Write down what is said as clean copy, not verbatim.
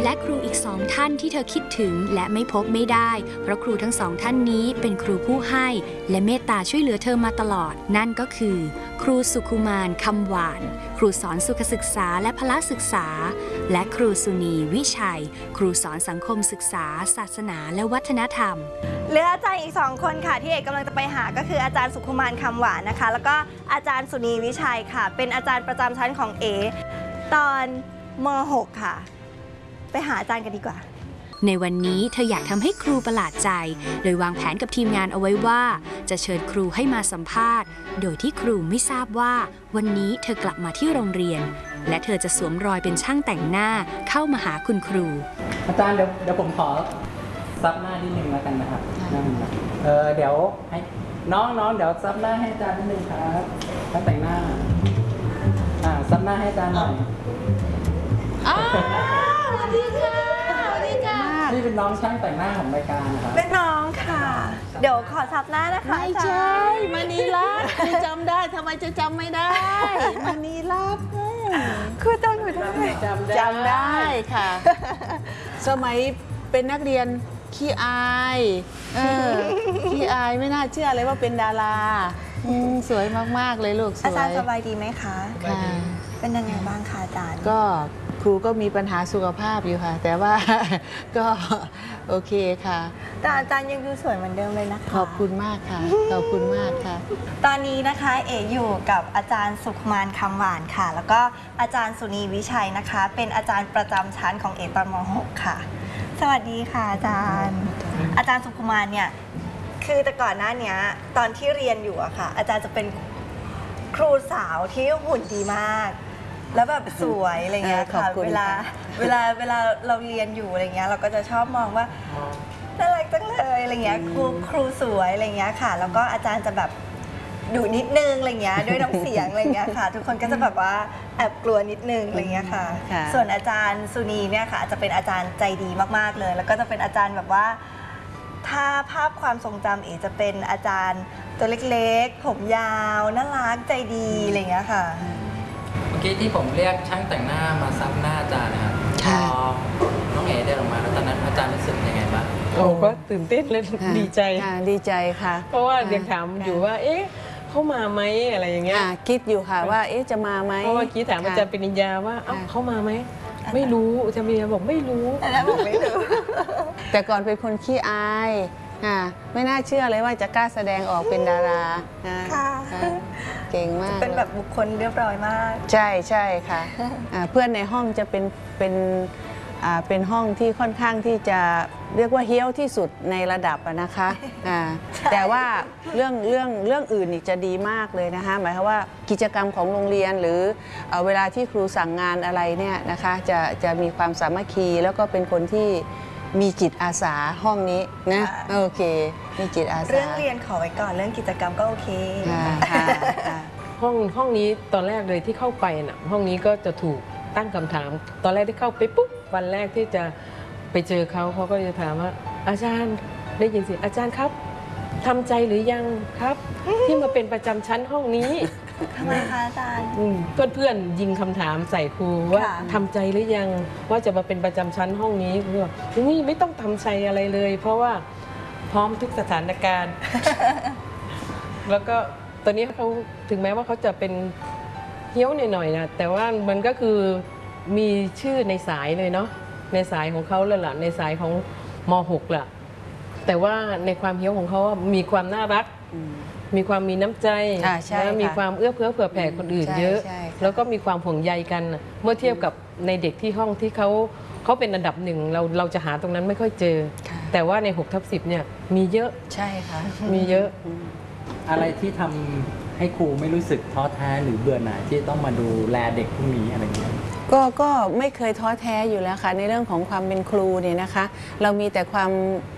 และครูอีก2ท่านที่เธอคิดถึงและไม่พบไม่ได้เพราะครูทั้ง2ท่านนี้เป็นครูผู้ให้และเมตตาช่วยเหลือเธอมาตลอดนั่นก็คือครูสุขุมานคำหวานครูสอนสุขศึกษาและพละศึกษาและครูสุนีวิชัยครูสอนสังคมศึกษาศาสนาและวัฒนธรรมเหลืออาจารย์อีก2คนค่ะที่เอกกำลังจะไปหาก็คืออาจารย์สุขุมานคำหวานนะคะแล้วก็อาจารย์สุนีวิชัยค่ะเป็นอาจารย์ประจำชั้นของเอตอนม.6 ค่ะไปหาอาจารย์กันดีกว่าในวันนี้เธออยากทำให้ครูประหลาดใจโดยวางแผนกับทีมงานเอาไว้ว่าจะเชิญครูให้มาสัมภาษณ์โดยที่ครูไม่ทราบว่าวันนี้เธอกลับมาที่โรงเรียนและเธอจะสวมรอยเป็นช่างแต่งหน้าเข้ามาหาคุณครูอาจารย์เดี๋ยวผมขอซับหน้านิดนึงแล้วกันนะครับเดี๋ยวให้น้องเดี๋ยวซับหน้าให้อาจารย์นิดนึงครับช่างแต่งหน้าซับหน้าให้อาจารย์หน่อยสวัสดีค่ะสวัสดีค่ะนี่เป็นน้องช่างแต่งหน้าของรายการนะครับเป็นน้องค่ะเดี๋ยวขอซับหน้านะคะไม่ใช่มานีรัตน์คุณจำได้ทำไมจะจำไม่ได้มานีรัตน์คือจำหนูได้จำได้ค่ะสมัยเป็นนักเรียนขี้อายขี้อายไม่น่าเชื่อเลยว่าเป็นดาราสวยมากๆเลยลูกสวยอาจารย์สบายดีไหมคะค่ะเป็นยังไงบ้างคะอาจารย์ก็ครูก็มีปัญหาสุขภาพอยู่ค่ะแต่ว่าก็โอเคค่ะแต่อาจารย์ยังดูสวยเหมือนเดิมเลยนะคะขอบคุณมากค่ะขอบคุณมากค่ะตอนนี้นะคะเอ๋อยู่กับอาจารย์สุขมานคำหวานค่ะแล้วก็อาจารย์สุนีวิชัยนะคะเป็นอาจารย์ประจำชั้นของเอ๋ตอนม.6 ค่ะสวัสดีค่ะอาจารย์สุขมานเนี่ยคือแต่ก่อนหน้านี้ตอนที่เรียนอยู่อะค่ะอาจารย์จะเป็นครูสาวที่หุ่นดีมากแล้วแบบสวยอะไรเงี้ยค่ะเวลาเราเรียนอยู่อะไรเงี้ยเราก็จะชอบมองว่าน่ารักจังเลยอะไรเงี้ยครูสวยอะไรเงี้ยค่ะแล้วก็อาจารย์จะแบบดุนิดนึงอะไรเงี้ยด้วยน้ำเสียงอะไรเงี้ยค่ะทุกคนก็จะแบบว่าแอบกลัวนิดนึงอะไรเงี้ยค่ะส่วนอาจารย์สุนีเนี่ยค่ะจะเป็นอาจารย์ใจดีมากๆเลยแล้วก็จะเป็นอาจารย์แบบว่าถ้าภาพความทรงจำเอ๋จะเป็นอาจารย์ตัวเล็กๆผมยาวน่ารักใจดีอะไรเงี้ยค่ะเมื่อกี้ที่ผมเรียกช่างแต่งหน้ามาซับหน้าอาจารย์นะครับพอน้องเอ๋เดินออกมาแล้วตอนนั้นอาจารย์รู้สึกยังไงบ้างโอ้ก็ตื่นเต้นเลยดีใจดีใจค่ะเพราะว่ายังถามอยู่ว่าเอ๊ะเขามาไหมอะไรอย่างเงี้ยคิดอยู่ค่ะว่าเอ๊ะจะมาไหมเพราะว่ากี้ถามอาจารย์ปริญญาว่าเอ้าเขามาไหมไม่รู้อาจารย์ปริญญาบอกไม่รู้แต่ก่อนเป็นคนขี้อายไม่น่าเชื่อเลยว่าจะกล้าแสดงออกเป็นดาราเก่งมากเป็นแบบบุคคลเรียบร้อยมากใช่ค่ะเพื่อนในห้องจะเป็นห้องที่ค่อนข้างที่จะเรียกว่าเฮี้ยวที่สุดในระดับนะคะแต่ว่าเรื่องอื่นนี่จะดีมากเลยนะคะหมายความว่ากิจกรรมของโรงเรียนหรือเวลาที่ครูสั่งงานอะไรเนี่ยนะคะจะมีความสามัคคีแล้วก็เป็นคนที่มีจิตอาสาห้องนี้นะโอเคมีจิตอาสาเรื่องเรียนขอไว้ก่อนเรื่องกิจกรรมก็โอเคห้องนี้ตอนแรกเลยที่เข้าไปนะห้องนี้ก็จะถูกตั้งคำถามตอนแรกที่เข้าไปปุ๊บวันแรกที่จะไปเจอเขาก็จะถามว่าอาจารย์ได้ยินเสียงอาจารย์ครับทำใจหรือยังครับที่มาเป็นประจำชั้นห้องนี้ทำไมคะอาจารย์เพื่อนยิงคำถามใส่ครูว่าทำใจหรือยังว่าจะมาเป็นประจำชั้นห้องนี้ครูบอกนี่ไม่ต้องทำใจอะไรเลยเพราะว่าพร้อมทุกสถานการณ์แล้วก็ตอนนี้เขาถึงแม้ว่าเขาจะเป็นเฮี้ยวหน่อยๆนะแต่ว่ามันก็คือมีชื่อในสายเลยเนาะในสายของเขาเลยล่ะในสายของม.6 ล่ะแต่ว่าในความเฮี้ยวของเขามีความน่ารักมีความมีน้ำใจและมีความเอื้อเฟื้อเผื่อแผ่คนอื่นเยอะแล้วก็มีความห่วงใยกันเมื่อเทียบกับในเด็กที่ห้องที่เขาเป็นอันดับหนึ่งเราจะหาตรงนั้นไม่ค่อยเจอแต่ว่าใน6/10เนี่ยมีเยอะใช่ค่ะมีเยอะอะไรที่ทำให้ครูไม่รู้สึกท้อแท้หรือเบื่อหน่ายที่ต้องมาดูแลเด็กพวกนี้อะไรอย่างเงี้ยก็ไม่เคยท้อแท้อยู่แล้วค่ะในเรื่องของความเป็นครูเนี่ยนะคะเรามีแต่ความ